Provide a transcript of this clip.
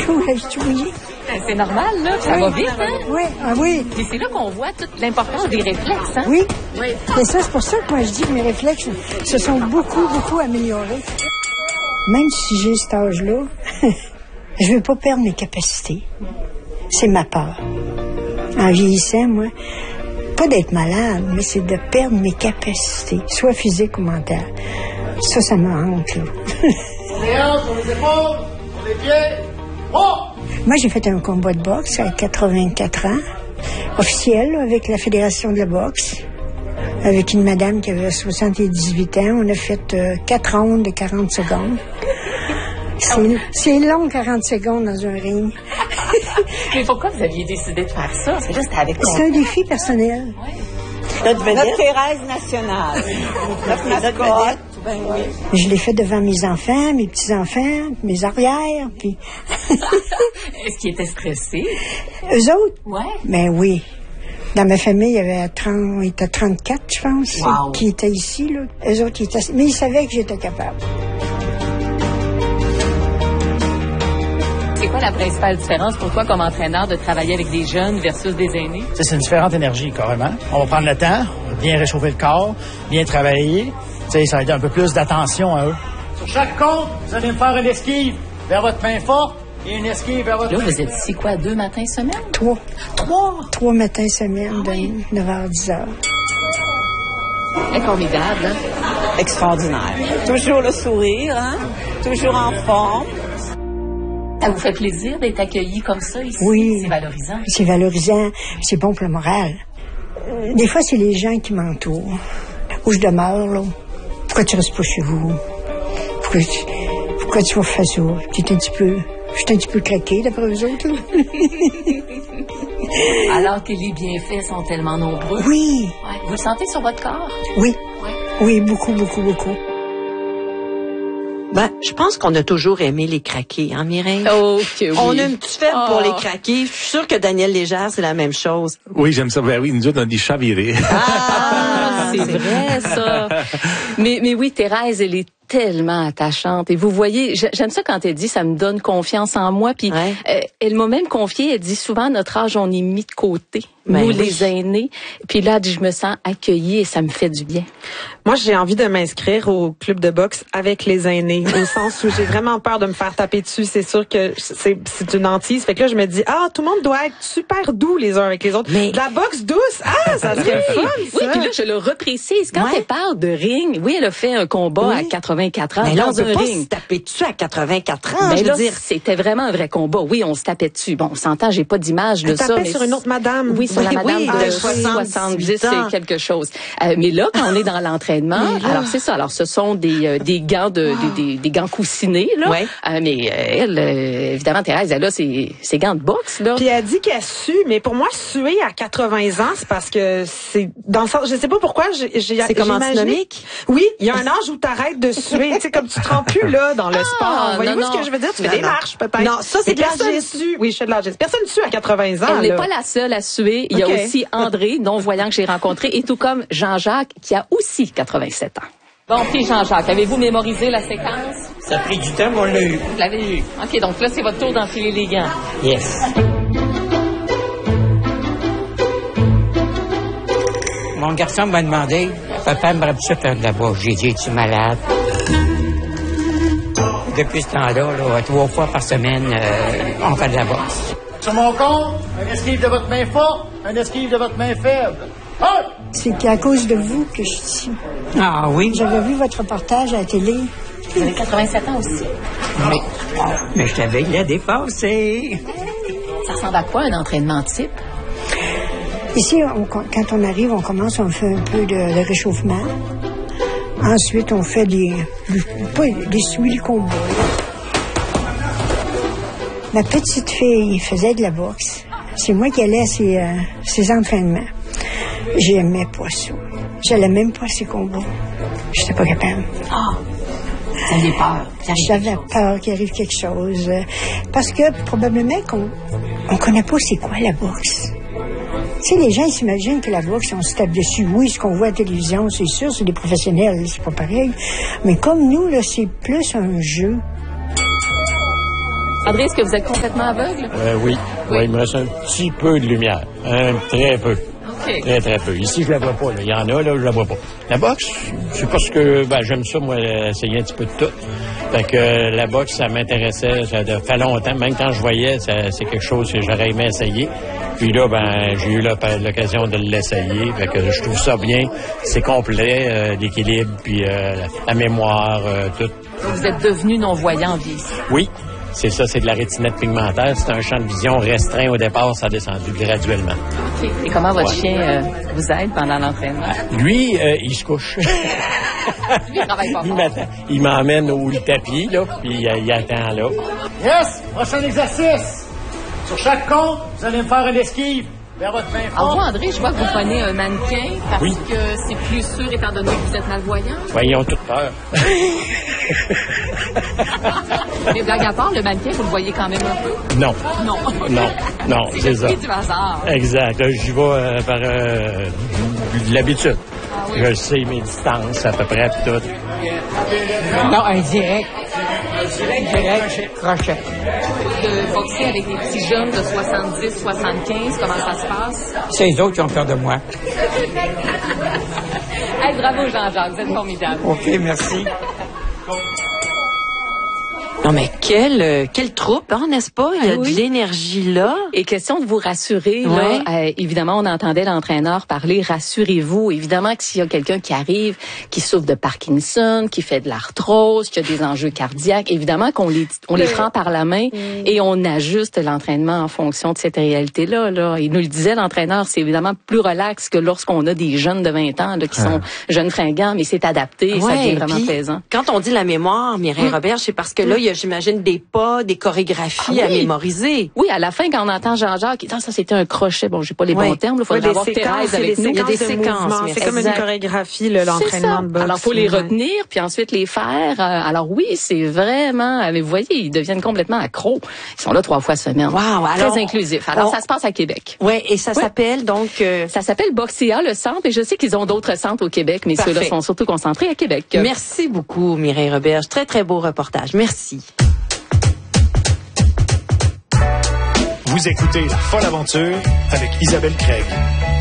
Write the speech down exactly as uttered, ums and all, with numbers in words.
oui, oui. C'est normal, là. Ça oui. va vite, hein? Oui, ah oui. Mais c'est là qu'on voit toute l'importance des réflexes, hein? Oui. Oui. Et ça, c'est pour ça que moi, je dis que mes réflexes se sont beaucoup, beaucoup améliorés. Même si j'ai cet âge-là, je veux pas perdre mes capacités. C'est ma peur. En vieillissant, moi, pas d'être malade, mais c'est de perdre mes capacités, soit physiques ou mentales. Ça, ça me hante, là. Les hanches, sur les épaules, sur les pieds. Oh! Moi, j'ai fait un combat de boxe à quatre-vingt-quatre ans, officiel, là, avec la Fédération de la boxe, avec une madame qui avait soixante-dix-huit ans. On a fait euh, quatre rondes de quarante secondes. C'est, c'est long, quarante secondes dans un ring. Mais pourquoi vous aviez décidé de faire ça? C'est juste avec ton... C'est un défi personnel. Notre, notre Thérèse nationale. Notre mascotte. Ben oui. Je l'ai fait devant mes enfants, mes petits-enfants, mes arrières, puis... Est-ce qu'ils étaient stressés? Eux autres? Ouais. Ben oui. Dans ma famille, il y avait trente, il était trente-quatre, je pense, wow. qui étaient ici, là. Eux autres, ils étaient... Mais ils savaient que j'étais capable. C'est quoi la principale différence pour toi comme entraîneur de travailler avec des jeunes versus des aînés? C'est une différente énergie, carrément. On va prendre le temps, bien réchauffer le corps, bien travailler. T'sais, ça va être un peu plus d'attention à eux. Sur chaque compte, vous allez me faire une esquive vers votre main forte et une esquive vers votre Là, main... vous êtes ici, quoi, deux matins semaine? Trois. Trois? Trois matins semaine, ah, de oui. neuf heures à dix heures. C'est formidable, hein? Extraordinaire. Toujours le sourire, hein? Toujours en forme. Ça vous fait plaisir d'être accueilli comme ça ici? Oui. C'est valorisant. C'est valorisant. C'est bon pour le moral. Des fois, c'est les gens qui m'entourent. Où je demeure, là. Pourquoi tu restes pas chez vous? Pourquoi tu, pourquoi tu vas faire ça? Tu es un petit peu... Je suis un petit peu claquée d'après eux autres, là. Alors que les bienfaits sont tellement nombreux. Oui. Ouais. Vous le sentez sur votre corps? Oui. Oui. Oui, beaucoup, beaucoup, beaucoup. Ben, je pense qu'on a toujours aimé les craqués, hein, Mireille? Oh, que oui. On a une petite faible oh. pour les craqués. Je suis sûre que Daniel Légère, c'est la même chose. Oui, j'aime ça. Ben oui, nous autres, on a des chats virés. Ah, c'est vrai, ça. Mais, mais oui, Thérèse, elle est tellement attachante. Et vous voyez, j'aime ça quand elle dit, ça me donne confiance en moi. Puis ouais. euh, elle m'a même confié, elle dit souvent, à notre âge, on est mis de côté. Ben nous, oui. les aînés. Puis là, je me sens accueillie et ça me fait du bien. Moi, j'ai envie de m'inscrire au club de boxe avec les aînés, au sens où j'ai vraiment peur de me faire taper dessus. C'est sûr que c'est, c'est une hantise. Fait que là, je me dis, ah, tout le monde doit être super doux les uns avec les autres. Mais de la boxe douce, ah, ça serait oui. fun, ça. Oui, puis là, je le reprécise. Quand ouais. elle parle de ring, oui, elle a fait un combat oui. à quatre-vingt-quatre ans. Mais là, dans on peut un pas ring. se taper dessus à quatre-vingt-quatre ans, mais je là, veux dire. C'était vraiment un vrai combat. Oui, on se tapait dessus. Bon, on s'entend, j'ai pas d'image de elle ça. Mais sur une autre madame. Oui, sur oui, la madame oui, de soixante-dix et quelque chose. Euh, mais là, quand on est dans l'entraînement, alors c'est ça. Alors, ce sont des euh, des gants de oh. des, des, des gants coussinés là. Ouais. Euh, mais euh, elle, euh, évidemment, Thérèse, elle a ses, ses gants de boxe là. Puis elle dit qu'elle sue, mais pour moi, suer à quatre-vingts ans, c'est parce que c'est dans le sens, je sais pas pourquoi, j'ai j'ai c'est comme antinomique. Oui, il y a un âge où t'arrêtes de suer, tu sais, comme tu te rends plus là dans le ah, sport. Voyez-vous ce que je veux dire? Tu fais non, des non. marches peut-être. Non, ça c'est de l'agisme. Oui, je fais de l'agisme. Personne ne sue à quatre-vingts ans. Elle n'est pas la seule à suer. Il y a okay. aussi André, non-voyant que j'ai rencontré, et tout comme Jean-Jacques, qui a aussi quatre-vingt-sept ans. Bon, puis Jean-Jacques, avez-vous mémorisé la séquence? Ça a pris du temps, mais on l'a eu. Vous l'avez eu. OK, donc là, c'est votre tour d'enfiler les gants. Yes. Mon garçon m'a demandé, papa aimerait ça faire de la boxe. J'ai dit, es-tu malade? Depuis ce temps-là, là, trois fois par semaine, euh, on fait de la boxe. Sur mon compte, un esquive de votre main forte, un esquive de votre main faible. Hey! C'est à cause de vous que je suis ici. Ah oui? J'avais vu votre reportage à la télé. Vous avez quatre-vingt-sept ans aussi. Mais, mais je t'avais la dépassé. Ça ressemble à quoi un entraînement type? Ici, on, quand on arrive, on commence, on fait un peu de, de réchauffement. Ensuite, on fait des... Pas des suivis combat. Ma petite fille faisait de la boxe. C'est moi qui allais à ses, euh, ses entraînements. J'aimais pas ça. J'allais même pas à ses combats. J'étais pas capable. Ah! Oh, vous aviez peur. J'avais peur qu'il arrive quelque chose. Parce que probablement qu'on on connaît pas c'est quoi la boxe. Tu sais, les gens ils s'imaginent que la boxe, on se tape dessus. Oui, ce qu'on voit à la télévision, c'est sûr, c'est des professionnels, c'est pas pareil. Mais comme nous, là, c'est plus un jeu. André, est-ce que vous êtes complètement aveugle? Euh, oui. oui. Oui, il me reste un petit peu de lumière. Un très peu. Okay. Très, très peu. Ici, je la vois pas. Là. Il y en a, là, je la vois pas. La boxe, c'est parce que ben, j'aime ça, moi, essayer un petit peu de tout. Fait que euh, la boxe, ça m'intéressait, ça fait longtemps. Même quand je voyais, ça, c'est quelque chose que j'aurais aimé essayer. Puis là, ben, j'ai eu l'occasion de l'essayer. Fait que je trouve ça bien. C'est complet, euh, l'équilibre, puis euh, la mémoire, euh, tout. Vous êtes devenu non-voyant en vieillissant. Oui. C'est ça, c'est de la rétinite pigmentaire. C'est un champ de vision restreint au départ, ça a descendu graduellement. OK. Et comment votre ouais. chien euh, vous aide pendant l'entraînement? Lui, euh, il se couche. Lui, il travaille pas fort. Il m'emmène au tapis, là, puis il, il attend là. Yes! Prochain exercice! Sur chaque compte, vous allez me faire une esquive vers votre main forte. Alors, vous, André, je vois que vous prenez un mannequin parce oui. que c'est plus sûr étant donné que vous êtes malvoyant. Oui, ils ont toute peur. Mais blague à part, le mannequin, vous le voyez quand même un peu? Non. Non. Non, non, c'est, c'est ça. C'est du hasard. Exact. Là, j'y vais euh, par euh, l'habitude. Ah, oui. Je sais mes distances à peu près tout. Non, un direct. Un direct, direct, crochet. De boxer avec des petits jeunes de soixante-dix, soixante-quinze, comment ça se passe? C'est les autres qui ont peur de moi. Hey, bravo Jean-Jacques, vous êtes formidable. OK, merci. Non, mais quelle, euh, quelle troupe, hein, n'est-ce pas? Il y a ah, oui. de l'énergie là. Et question de vous rassurer, ouais. là, euh, évidemment, on entendait l'entraîneur parler, rassurez-vous. Évidemment que s'il y a quelqu'un qui arrive, qui souffre de Parkinson, qui fait de l'arthrose, qui a des enjeux cardiaques, évidemment qu'on les, on les prend par la main mmh. et on ajuste l'entraînement en fonction de cette réalité-là, là. Il nous le disait, l'entraîneur, c'est évidemment plus relax que lorsqu'on a des jeunes de vingt ans, là, qui ah. sont jeunes fringants, mais c'est adapté et ouais, ça devient vraiment plaisant. Quand on dit la mémoire, Mireille mmh. Robert, c'est parce que là, il y a j'imagine des pas, des chorégraphies ah, oui. à mémoriser. Oui, à la fin, quand on entend Jean-Jacques, ça, c'était un crochet. Bon, j'ai pas les ouais. bons termes. Il faudrait ouais, avoir séquences, Thérèse avec nous. Il y a des séquences. C'est comme une chorégraphie, là, l'entraînement de boxe. Alors, faut les retenir, puis ensuite les faire. Alors oui, c'est vraiment... Mais vous voyez, ils deviennent complètement accros. Ils sont là trois fois semaine. Wow, alors, très inclusif. Alors, on... ça se passe à Québec. Oui, et ça ouais. s'appelle donc... Euh... Ça s'appelle Boxea, le centre, et je sais qu'ils ont d'autres centres au Québec, mais Parfait. Ceux-là sont surtout concentrés à Québec. Merci beaucoup, Mireille Roberge. Très, très beau reportage. Merci. Vous écoutez La Folle Aventure avec Isabelle Craig.